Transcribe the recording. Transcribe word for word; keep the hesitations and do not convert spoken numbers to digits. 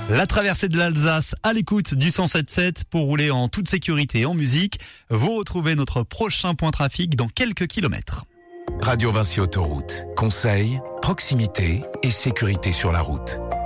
La traversée de l'Alsace à l'écoute du cent sept sept pour rouler en toute sécurité et en musique. Vous retrouvez notre prochain point trafic dans quelques kilomètres. Radio Vinci Autoroute. Conseils, proximité et sécurité sur la route.